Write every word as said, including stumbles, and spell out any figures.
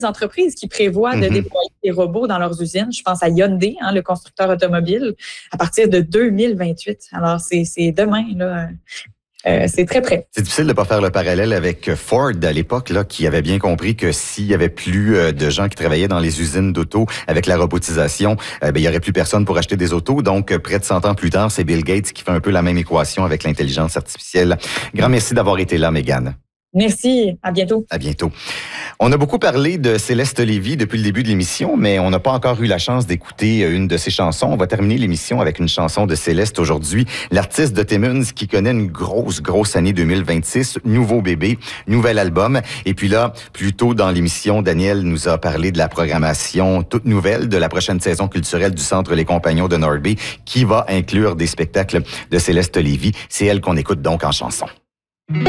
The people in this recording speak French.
entreprises qui prévoient de mm-hmm. déployer des robots dans leurs usines. Je pense à Hyundai, hein, le constructeur automobile, à partir de deux mille vingt-huit. Alors, c'est, c'est demain, là. Euh, c'est très près. C'est difficile de ne pas faire le parallèle avec Ford à l'époque, là, qui avait bien compris que s'il y avait plus de gens qui travaillaient dans les usines d'auto avec la robotisation, euh, ben, il y aurait plus personne pour acheter des autos. Donc, près de cent ans plus tard, c'est Bill Gates qui fait un peu la même équation avec l'intelligence artificielle. Grand merci d'avoir été là, Mégane. Merci. À bientôt. À bientôt. On a beaucoup parlé de Céleste Lévy depuis le début de l'émission, mais on n'a pas encore eu la chance d'écouter une de ses chansons. On va terminer l'émission avec une chanson de Céleste aujourd'hui. L'artiste de Timmins qui connaît une grosse, grosse année deux mille vingt-six. Nouveau bébé, nouvel album. Et puis là, plus tôt dans l'émission, Daniel nous a parlé de la programmation toute nouvelle de la prochaine saison culturelle du Centre Les Compagnons de North Bay qui va inclure des spectacles de Céleste Lévy. C'est elle qu'on écoute donc en chanson.